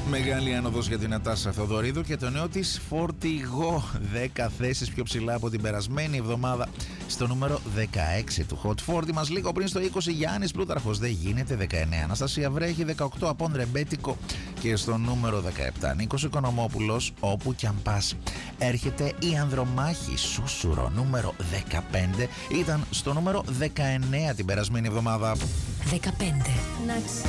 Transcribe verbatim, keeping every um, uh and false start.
Μεγάλη άνοδος για την Νατάσα Θεοδωρίδου και το νέο της φορτηγό. δέκα θέσεις πιο ψηλά από την περασμένη εβδομάδα. Στο νούμερο δεκαέξι του Hot φορty μας, λίγο πριν στο είκοσι Γιάννης Πλούταρχος. Δεν γίνεται. δεκαεννέα Αναστασία Βρέχη, δεκαοκτώ Απόν Ρεμπέτικο. Και στο νούμερο δεκαεπτά Νίκος Οικονομόπουλος, όπου κι αν πας. Έρχεται η Ανδρομάχη Σούσουρο, νούμερο δεκαπέντε. Ήταν στο νούμερο δεκαεννέα την περασμένη εβδομάδα. δεκαπέντε.